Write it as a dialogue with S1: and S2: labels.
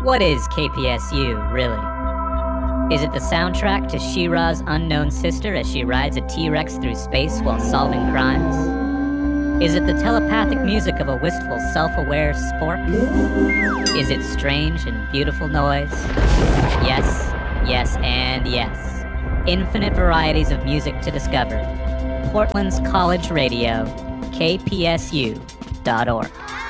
S1: What is KPSU, really? Is it the soundtrack to She-Ra's unknown sister as she rides a T-Rex through space while solving crimes? Is it the telepathic music of a wistful, self-aware spork? Is it strange and beautiful noise? Yes, yes, and yes. Infinite varieties of music to discover. Portland's College Radio, kpsu.org.